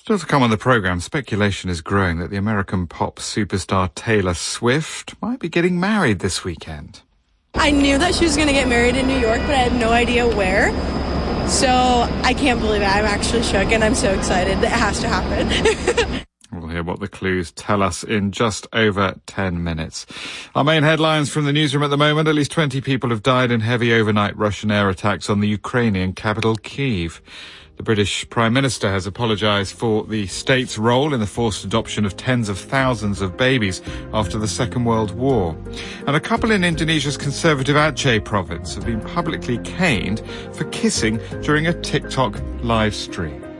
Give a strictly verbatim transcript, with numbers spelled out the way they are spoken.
Still to come on the programme, speculation is growing that the American pop superstar Taylor Swift might be getting married this weekend. I knew that she was going to get married in New York, but I had no idea where. So I can't believe it. I'm actually shook and I'm so excited. It has to happen. We'll hear what the clues tell us in just over ten minutes. Our main headlines from the newsroom at the moment: at least twenty people have died in heavy overnight Russian air attacks on the Ukrainian capital, Kyiv. The British Prime Minister has apologised for the state's role in the forced adoption of tens of thousands of babies after the Second World War. And a couple in Indonesia's conservative Aceh province have been publicly caned for kissing during a TikTok live stream.